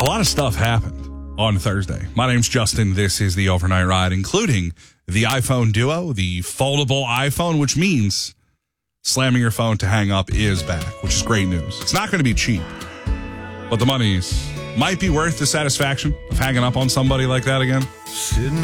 A lot of stuff happened on Thursday. My name's Justin. This is the Overnight Ride, including the iPhone Duo, the foldable iPhone, which means slamming your phone to hang up is back, which is great news. It's not going to be cheap, but the money might be worth the satisfaction of hanging up on somebody like that again.